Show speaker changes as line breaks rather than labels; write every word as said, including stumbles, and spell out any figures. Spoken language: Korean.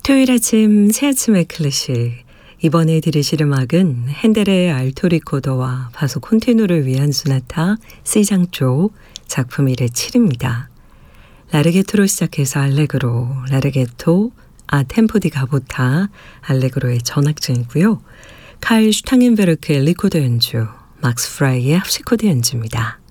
토요일 아침 새아침의 클래식. 이번에 들으실 음악은 핸델의 알토 리코더와 바소 콘티누를 위한 소나타 C장조 작품 일의 칠입니다. 라르게토로 시작해서 알레그로, 라르게토, 아 템포 디 가보타, 알레그로의 전악전이고요. 카일 슈탕겐베르크의 리코더 연주, 막스 프라이의 합시코드 연주입니다.